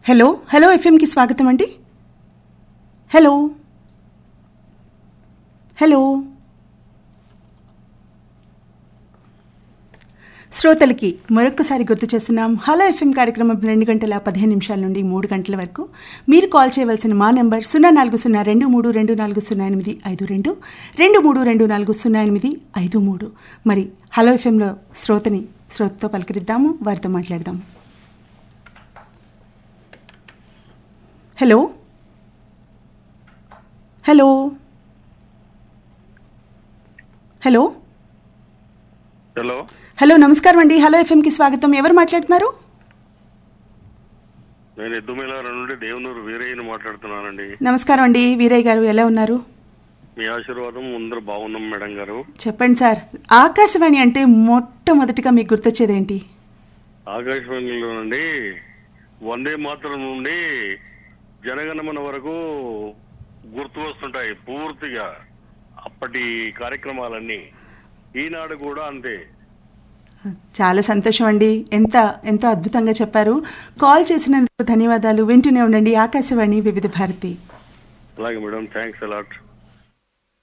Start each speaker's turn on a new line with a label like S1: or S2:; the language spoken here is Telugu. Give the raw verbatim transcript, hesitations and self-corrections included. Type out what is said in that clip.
S1: హలో హలో ఎఫ్ఎంకి స్వాగతం అండి. హలో హలో శ్రోతలకి మరొక్కసారి గుర్తు చేస్తున్నాం. హలో ఎఫ్ఎం కార్యక్రమం రెండు గంటల పదిహేను నిమిషాల నుండి మూడు గంటల వరకు. మీరు కాల్ చేయవలసిన మా నెంబర్ సున్నా నాలుగు సున్నా రెండు మూడు రెండు నాలుగు సున్నా ఎనిమిది ఐదు రెండు రెండు మూడు రెండు నాలుగు సున్నా ఎనిమిది ఐదు మూడు. మరి హలో ఎఫ్ఎంలో శ్రోతని శ్రోతతో పలకరిద్దాము, వారితో మాట్లాడదాము. Hello hello hello
S2: hello
S1: hello నమస్కారం అండి. హలో ఎఫ్ఎంకి స్వాగతం. ఎవరు మాట్లాడుతున్నారు?
S2: నేను ఎద్దుమేలార నుండి దేవనూరు వీరయ్యని మాట్లాడుతున్నానండి.
S1: నమస్కారం అండి వీరయ్య గారు, ఎలా ఉన్నారు?
S2: మీ ఆశీర్వాదం అందరూ బాగున్నాం మేడం గారు.
S1: చెప్పండి సార్, ఆకాశవాణి అంటే మొట్టమొదటిగా మీకు గుర్తొచ్చేది ఏంటి?
S2: ఆకాశవాణిలో నుండి వందే మాతరం నుండి జనగణమన వరకు గుర్తు వస్తుంటాయి పూర్తిగా అప్పటి కార్యక్రమాలన్నీ. ఈనాడు కూడా అంతే.
S1: చాలా సంతోషం అండి, ఎంత ఎంతో అద్భుతంగా చెప్పారు. కాల్ చేసినందుకు ధన్యవాదాలు. వింటూనే ఉండండి ఆకాశవాణి వివిధ భారతి.
S2: అలాగే మేడం, థ్యాంక్స్ అలాట్.